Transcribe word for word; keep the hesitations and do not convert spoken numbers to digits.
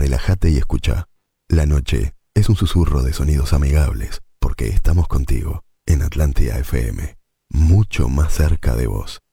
relájate y escucha. La noche es un susurro de sonidos amigables, porque estamos contigo en Atlántida F M, mucho más cerca de vos.